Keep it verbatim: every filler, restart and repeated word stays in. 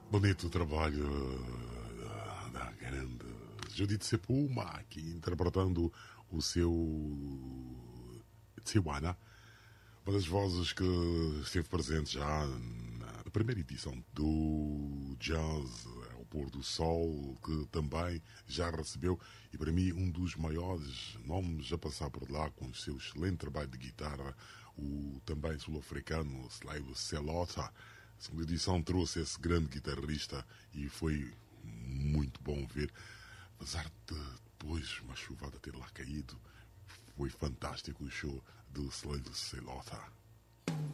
Bonito trabalho uh, da grande Judith Sepulma, aqui interpretando o seu Tijuana, uma das vozes que esteve presente já na primeira edição do Jazz ao Pôr do Sol, que também já recebeu, e para mim um dos maiores nomes a passar por lá, com o seu excelente trabalho de guitarra, o também sul-africano Slavo Selota. A segunda edição trouxe esse grande guitarrista e foi muito bom ver, apesar de depois uma chuvada ter lá caído, foi fantástico o show do Slavo Selota.